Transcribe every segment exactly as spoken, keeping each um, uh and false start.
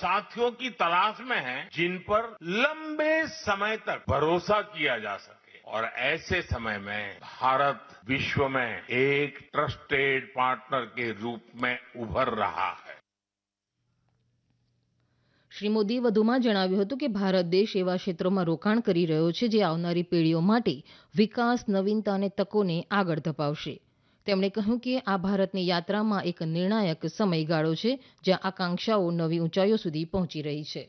साथियों की तलाश में हैं जिन पर लंबे समय तक भरोसा किया जा सके और ऐसे समय में भारत विश्व में एक ट्रस्टेड पार्टनर के रूप में उभर रहा है. શ્રી મોદીએ વધુમાં જણાવ્યું હતું કે ભારત દેશ એવા ક્ષેત્રોમાં રોકાણ કરી રહ્યો છે જે આવનારી પેઢીઓ માટે વિકાસ, નવીનતા અને તકોને આગળ ધપાવશે. તેમણે કહ્યું કે આ ભારતની યાત્રામાં એક નિર્ણાયક સમયગાળો છે જ્યાં આકાંક્ષાઓ નવી ઊંચાઈઓ સુધી પહોંચી રહી છે.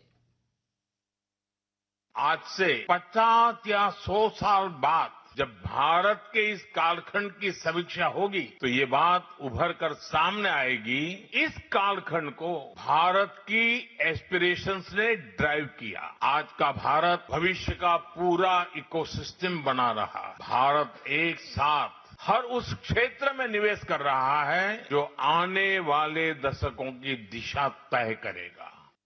आज से पचास या सौ साल बाद जब भारत के इस कालखंड की समीक्षा होगी तो ये बात उभर कर सामने आएगी. इस कालखंड को भारत की एस्पिरेशंस ने ड्राइव किया. आज का भारत भविष्य का पूरा इकोसिस्टम बना रहा. भारत एक साथ हर उस क्षेत्र में निवेश कर रहा है जो आने वाले दशकों की दिशा तय करेगा.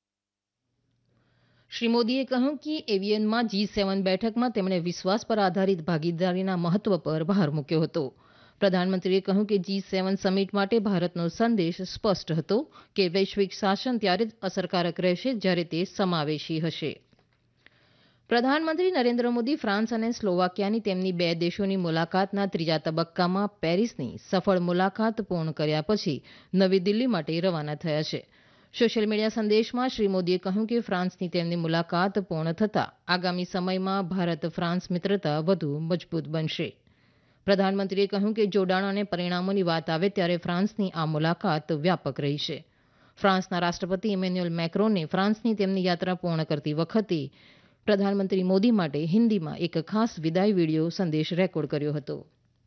શ્રી મોદીએ કહ્યું કે એવિયનમાં જી સેવન બેઠકમાં તેમણે વિશ્વાસ પર આધારિત ભાગીદારીના મહત્વ પર ભાર મૂક્યો હતો. પ્રધાનમંત્રીએ કહ્યું કે જી સેવન સમિટ માટે ભારતનો સંદેશ સ્પષ્ટ હતો કે વૈશ્વિક શાસન ત્યારે જ અસરકારક રહેશે જ્યારે તે સમાવેશી હશે. પ્રધાનમંત્રી નરેન્દ્ર મોદી ફ્રાન્સ અને સ્લોવાકિયાની તેમની બે દેશોની મુલાકાતના ત્રીજા તબક્કામાં પેરિસની સફળ મુલાકાત પૂર્ણ કર્યા પછી નવી દિલ્હી માટે રવાના થયા છે. સોશિયલ મીડિયા સંદેશમાં શ્રી મોદીએ કહ્યું કે ફ્રાન્સની તેમની મુલાકાત પૂર્ણ થતાં આગામી સમયમાં ભારત ફ્રાન્સ મિત્રતા વધુ મજબૂત બનશે. પ્રધાનમંત્રીએ કહ્યું કે જોડાણ અને પરિણામોની વાત આવે ત્યારે ફ્રાન્સની આ મુલાકાત વ્યાપક રહી છે. ફ્રાન્સના રાષ્ટ્રપતિ ઇમેન્યુઅલ મેક્રોને ફ્રાન્સની તેમની યાત્રા પૂર્ણ કરતી વખતે પ્રધાનમંત્રી મોદી માટે હિન્દીમાં એક ખાસ વિદાય વિડિયો સંદેશ રેકોર્ડ કર્યો હતો.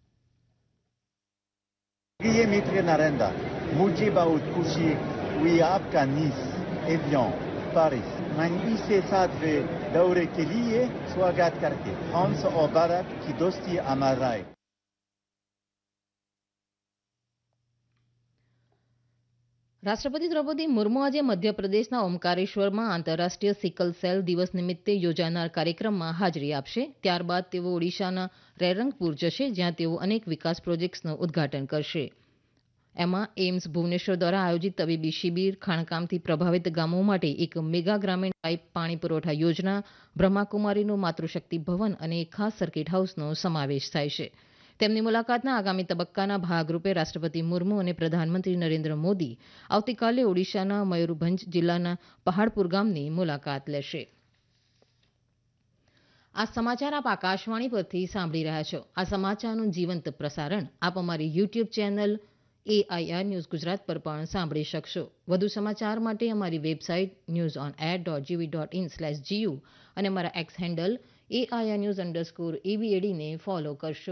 प्रिय मित्र नरेंद्र, मुझे बहुत खुशी हुई आपका नीस, एवियन, पेरिस, मैं इसे सातवें दौरे के लिए स्वागत करके फ्रांस और भारत की दोस्ती अमर रहे. રાષ્ટ્રપતિ દ્રૌપદી મુર્મુ આજે મધ્યપ્રદેશના ઓમકારેશ્વરમાં આંતરરાષ્ટ્રીય સિકલ સેલ દિવસ નિમિત્તે યોજાનાર કાર્યક્રમમાં હાજરી આપશે. ત્યારબાદ તેઓ ઓડિશાના રેરંગપુર જશે જ્યાં તેઓ અનેક વિકાસ પ્રોજેક્ટ્સનું ઉદઘાટન કરશે. એમાં એઇમ્સ ભુવનેશ્વર દ્વારા આયોજિત તબીબી શિબિર, ખાણકામથી પ્રભાવિત ગામો માટે એક મેગા ગ્રામીણ પાઇપ પાણી પુરવઠા યોજના, બ્રહ્માકુમારીનું માતૃશક્તિ ભવન અને એક ખાસ સર્કિટ હાઉસનો સમાવેશ થાય છે. તેમની મુલાકાતના આગામી તબક્કાના ભાગરૂપે રાષ્ટ્રપતિ મુર્મુ અને પ્રધાનમંત્રી નરેન્દ્ર મોદી આવતીકાલે ઓડિશાના મયુરભંજ જિલ્લાના પહાડપુર ગામની મુલાકાત લેશે. આ સમાચાર આપ આકાશવાણી પરથી સાંભળી રહ્યા છો. આ સમાચારનું જીવંત પ્રસારણ આપ અમારી YouTube channel AIR news Gujarat પર પણ સાંભળી શકશો. વધુ સમાચાર માટે અમારી website news on air dot જીવી ડોટ ઇન સ્લેશ જીયુ અને અમારા x handle AIR news underscore એવીએડીને follow કરશો.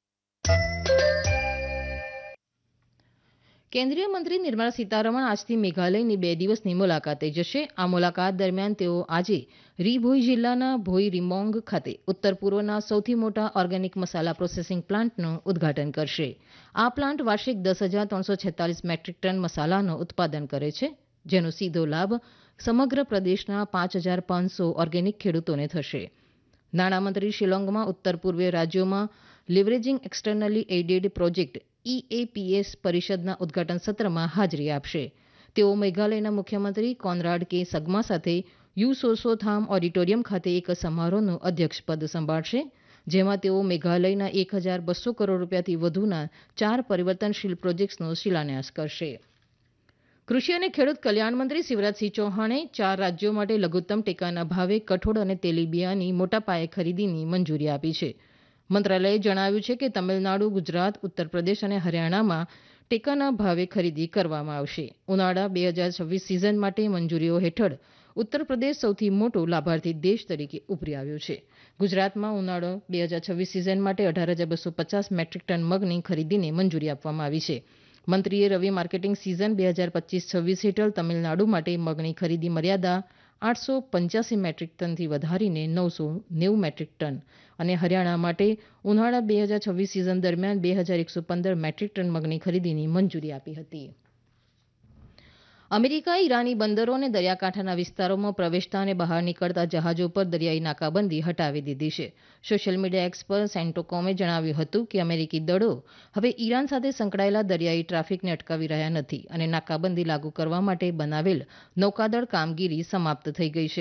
કેન્દ્રીય મંત્રી નિર્મલા સીતારમણ આજથી મેઘાલયની બે દિવસની મુલાકાતે જશે. આ મુલાકાત દરમિયાન તેઓ આજે રી ભોઈ જિલ્લાના ભોઈ રિમોંગ ખાતે ઉત્તર પૂર્વના સૌથી મોટા ઓર્ગેનિક મસાલા પ્રોસેસિંગ પ્લાન્ટનું ઉદઘાટન કરશે. આ પ્લાન્ટ વાર્ષિક દસ હજાર ત્રણસો છેતાલીસ મેટ્રિક ટન મસાલાનું ઉત્પાદન કરે છે જેનો સીધો લાભ સમગ્ર પ્રદેશના પાંચ હજાર પાંચસો ઓર્ગેનિક ખેડૂતોને થશે. નાણામંત્રી શિલોંગમાં ઉત્તર પૂર્વીય રાજ્યોમાં લિવરેજિંગ એક્સટર્નલી એઇડેડ પ્રોજેક્ટ ઈએપીએસ પરિષદના ઉદઘાટન સત્રમાં હાજરી આપશે. તેઓ મેઘાલયના મુખ્યમંત્રી કોનરાડ કે સગમા સાથે યુ સોસોથામ ઓડિટોરિયમ ખાતે એક સમારોહનું અધ્યક્ષપદ સંભાળશે જેમાં તેઓ મેઘાલયના એક હજાર બસો કરોડ રૂપિયાથી વધુના ચાર પરિવર્તનશીલ પ્રોજેક્ટ્સનો શિલાન્યાસ કરશે. કૃષિ અને ખેડૂત કલ્યાણ મંત્રી શિવરાજસિંહ ચૌહાણે ચાર રાજ્યો માટે લઘુત્તમ ટેકાના ભાવે કઠોળ અને તેલીબિયાંની મોટા પાયે ખરીદીની મંજૂરી આપી છે. મંત્રાલયે જણાવ્યું છે કે તમિલનાડુ, ગુજરાત, ઉત્તર પ્રદેશ અને હરિયાણામાં ટેકાના ભાવે ખરીદી કરવામાં આવશે. ઉનાળા બે હજાર છવ્વીસ સિઝન માટે મંજૂરીઓ હેઠળ ઉત્તર પ્રદેશ સૌથી મોટો લાભાર્થી દેશ તરીકે ઉભરી આવ્યો છે. ગુજરાતમાં ઉનાળો બે હજાર છવ્વીસ સિઝન માટે અઢાર હજાર બસો પચાસ મેટ્રિક ટન મગની ખરીદીને મંજૂરી આપવામાં આવી છે. મંત્રીએ રવિ માર્કેટિંગ સિઝન બે હજાર પચીસ છવ્વીસ હેઠળ તમિલનાડુ માટે મગની ખરીદી મર્યાદા આઠસો પંચ્યાસી મેટ્રિક ટનથી વધારીને નવસો નેવું મેટ્રિક ટન અને હરિયાણા માટે ઉનાળા બે હજાર છવ્વીસ સિઝન દરમિયાન બે હજાર એકસો પંદર મેટ્રિક ટન મગની ખરીદીની મંજૂરી આપી હતી. અમેરિકાએ ઈરાની બંદરો અને દરિયાકાંઠાના વિસ્તારોમાં પ્રવેશતા અને બહાર નીકળતા જહાજો પર દરિયાઈ નાકાબંધી હટાવી દીધી છે. સોશિયલ મીડિયા એક્સ પર સેન્ટકોમે જણાવ્યું હતું કે અમેરિકી દળો હવે ઈરાન સાથે સંકળાયેલા દરિયાઈ ટ્રાફિકને અટકાવી રહ્યા નથી અને નાકાબંધી લાગુ કરવા માટે બનાવેલ નૌકાદળ કામગીરી સમાપ્ત થઈ ગઈ છે.